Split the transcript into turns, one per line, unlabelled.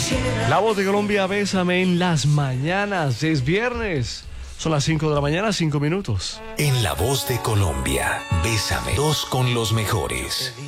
La Voz de Colombia, Bésame en las mañanas. Es viernes. Son las 5 de la mañana, 5 minutos.
En La Voz de Colombia, Bésame. 2 con los mejores.